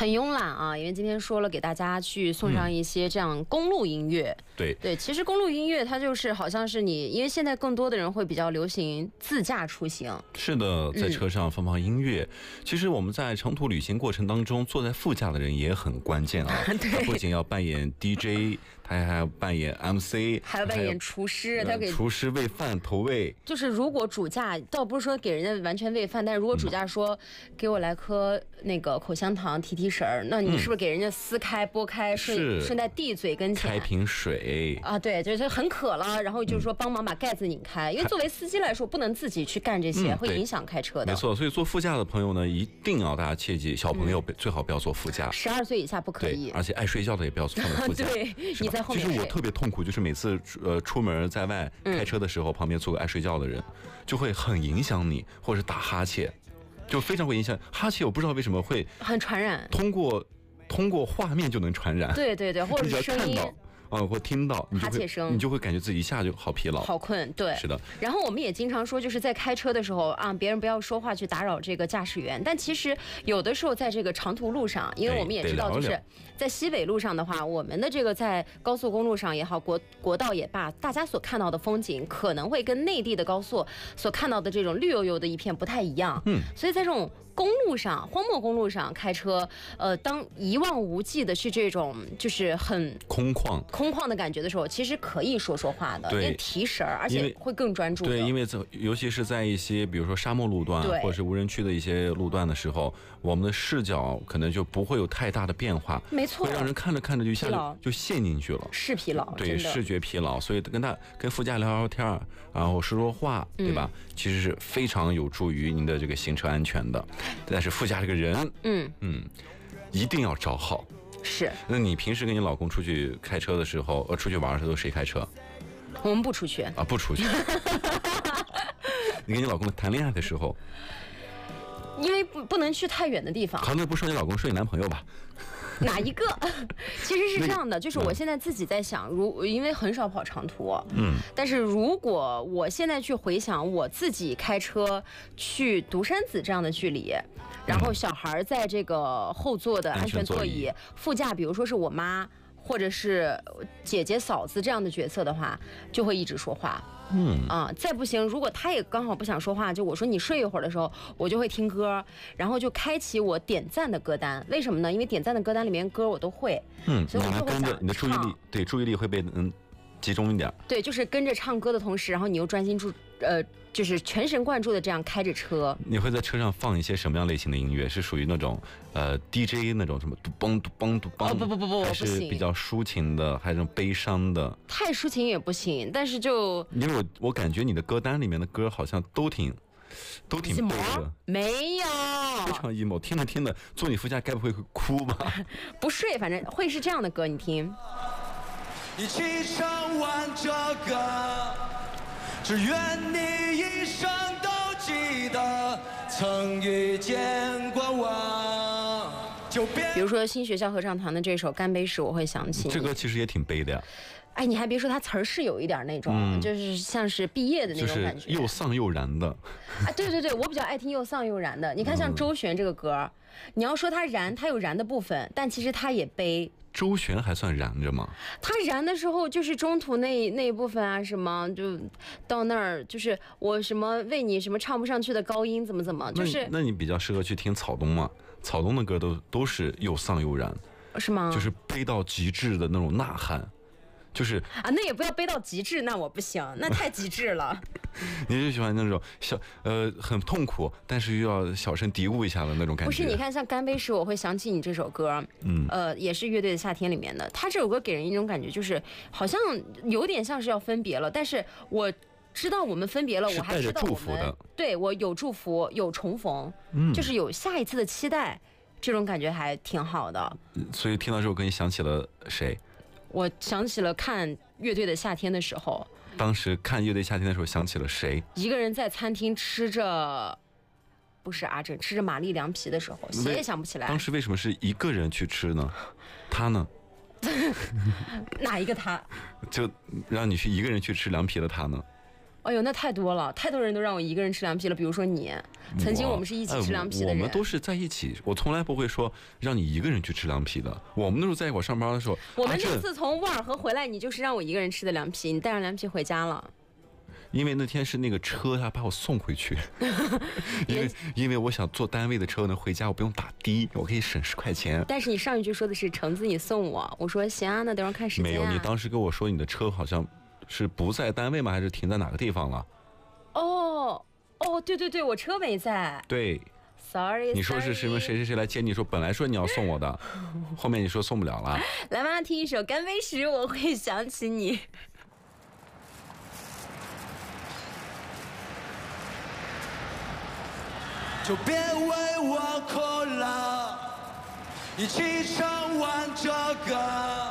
很慵懒啊，因为今天说了给大家去送上一些这样公路音乐。对，其实公路音乐它就是好像是你，因为现在更多的人会比较流行自驾出行。 是的，在车上放音乐。其实我们在长途旅行过程当中，坐在副驾的人也很关键啊。他不仅要扮演 DJ， 他还要扮演 MC， 还要扮演厨师，他给厨师喂饭投喂。 就是如果主驾倒不是说给人家完全喂饭，但是如果主驾说给我来颗那个口香糖提提神儿，那你是不是给人家撕开剥开，顺带递嘴跟前， 开瓶水啊？对，就是很渴了，然后就是说帮忙把盖子拧开，因为作为司机来说，不能自己去干这些，会影响开车的。 没错，所以坐副驾的朋友呢，一定要大家切记，小朋友最好不要坐副驾 ，12岁以下不可以， 而且爱睡觉的也不要放在副驾。 对，你在后面。 其实我特别痛苦，就是每次出门在外开车的时候，旁边坐个爱睡觉的人，就会很影响你，或者是打哈欠，就非常会影响哈欠。我不知道为什么会很传染， 通过画面就能传染。 对，或者是声音。 或听到哈欠声， 你就会感觉自己一下就好疲劳、 好困。对， 是的。 然后我们也经常说，就是在开车的时候啊，别人不要说话去打扰这个驾驶员。但其实有的时候在这个长途路上，因为我们也知道，就是在西北路上的话，我们的这个在高速公路上也好，国道也罢，大家所看到的风景可能会跟内地的高速所看到的这种绿油油的一片不太一样。所以在这种公路上，荒漠公路上开车，当一望无际的是这种就是很空旷的感觉的时候，其实可以说话的，因为提神儿，而且会更专注。 对，因为尤其是在一些比如说沙漠路段或者是无人区的一些路段的时候，我们的视角可能就不会有太大的变化， 没错， 会让人看着看着就一下就陷进去了， 视疲劳， 对，视觉疲劳。所以跟副驾聊聊天，然后说话，对吧？其实是非常有助于您的这个行车安全的。但是副驾这个人，一定要找好。 是。 那你平时跟你老公出去开车的时候，出去玩的时候，谁开车？ 我们不出去啊，不出去。你跟你老公谈恋爱的时候， 因为不能去太远的地方。 好，那不说你老公，说你男朋友吧。 哪一个？其实是这样的，就是我现在自己在想，因为很少跑长途，但是如果我现在去回想我自己开车去独山子这样的距离，然后小孩在这个后座的安全座椅，副驾比如说是我妈或者是姐姐嫂子这样的角色的话，就会一直说话。再不行，如果他也刚好不想说话，就我说你睡一会儿的时候，我就会听歌，然后就开启我点赞的歌单。为什么呢？因为点赞的歌单里面歌我都会，所以我就会跟着你的注意力会被集中一点。 对，就是跟着唱歌的同时，然后你又专心就是全神贯注的这样开着车。 你会在车上放一些什么样类型的音乐？是属于那种DJ 那种什么嘟嘣嘟嘣嘟嘣？ 不， 还是比较抒情的，还是那种悲伤的？ 太抒情也不行，但是就因为我感觉你的歌单里面的歌好像都挺悲的。 没有， 非常 emo， 听着坐你副驾该不会哭吧？ 不睡，反正会是这样的歌，你听。 一起唱完这歌，只愿你一生都记得曾遇见过我。 比如说新学校合唱团的这首《干杯时》，我会想起这歌其实也挺悲的呀。 哎，你还别说，它词儿是有一点那种，就是像是毕业的那种感觉， 就是又丧又燃的。 啊，对，我比较爱听又丧又燃的。你看，像周璇这个歌，你要说它燃，它有燃的部分，但其实它也悲。 周璇还算燃着吗？ 他燃的时候就是中途那一部分啊，什么就到那儿，就是我什么为你什么唱不上去的高音怎么，就是那你比较适合去听草东嘛？草东的歌都是又丧又燃， 是吗？ 就是悲到极致的那种呐喊。就是啊，那也不要悲到极致，那我不行，那太极致了。 你就喜欢那种很痛苦，但是又要小声嘀咕一下的那种感觉。 不是，你看像《干杯时》，我会想起你这首歌，也是乐队的夏天里面的。他这首歌给人一种感觉，就是好像有点像是要分别了，但是我知道我们分别了，我还知道我们对我有祝福，有重逢，就是有下一次的期待，这种感觉还挺好的。 所以听到这首歌，你想起了谁？ 我想起了看乐队的夏天的时候。 当时看乐队夏天的时候想起了谁？ 一个人在餐厅吃着，不是阿正，吃着玛丽凉皮的时候，谁也想不起来。 当时为什么是一个人去吃呢？他呢？ 哪一个他？ 就让你去一个人去吃凉皮的他呢？ 哎呦，那太多了，太多人都让我一个人吃凉皮了。比如说你，曾经我们是一起吃凉皮的人。 我们都是在一起，我从来不会说让你一个人去吃凉皮的。我们那时候在一块上班的时候， 我们那次从沃尔河回来，你就是让我一个人吃的凉皮，你带上凉皮回家了。 因为那天是那个车，他把我送回去，因为我想坐单位的车呢，回家我不用打的，我可以省10块钱。 但是你上一句说的是橙子你送我，我说行啊，那等会儿看时间啊。 没有，你当时跟我说你的车好像是不在单位吗？还是停在哪个地方了？ 哦，对，我车没在。 对。 Sorry， 你说是什么谁来接你？说本来说你要送我的，后面你说送不了了。 来吧，听一首《干杯时我会想起你》。 就别为我哭了，一起唱完这歌。